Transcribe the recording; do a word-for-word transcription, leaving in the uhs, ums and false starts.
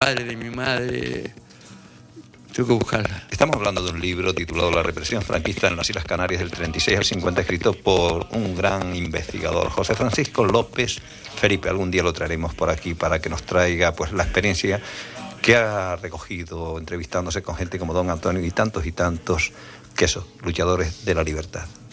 padre, de mi madre. Tengo que buscarla. Estamos hablando de un libro titulado La represión franquista en las Islas Canarias del treinta y seis al cincuenta, escrito por un gran investigador, José Francisco López Felipe. Algún día lo traeremos por aquí para que nos traiga pues la experiencia que ha recogido entrevistándose con gente como don Antonio y tantos y tantos que son luchadores de la libertad.